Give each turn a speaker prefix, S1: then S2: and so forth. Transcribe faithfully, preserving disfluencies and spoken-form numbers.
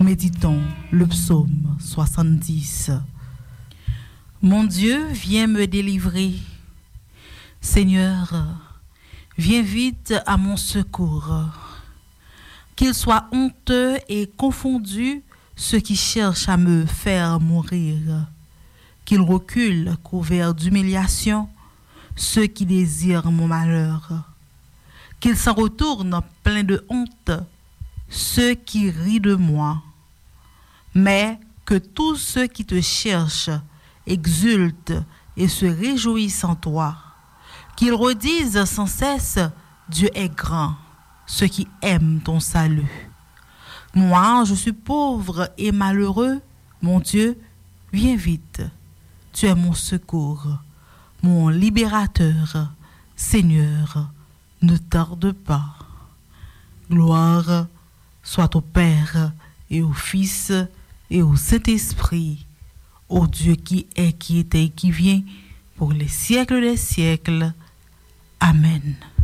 S1: Méditons le psaume soixante-dix. Mon Dieu, viens me délivrer. Seigneur, viens vite à mon secours. Qu'il soit honteux et confondu ceux qui cherchent à me faire mourir. Qu'ils reculent couverts d'humiliation ceux qui désirent mon malheur. Qu'ils s'en retournent pleins de honte ceux qui rient de moi. Mais que tous ceux qui te cherchent exultent et se réjouissent en toi. Qu'ils redisent sans cesse, Dieu est grand, ceux qui aiment ton salut. Moi, je suis pauvre et malheureux, mon Dieu, viens vite. Tu es mon secours, mon libérateur, Seigneur, ne tarde pas. Gloire soit au Père et au Fils et au Saint-Esprit, au Dieu qui est, qui était et qui vient, pour les siècles des siècles. Amen.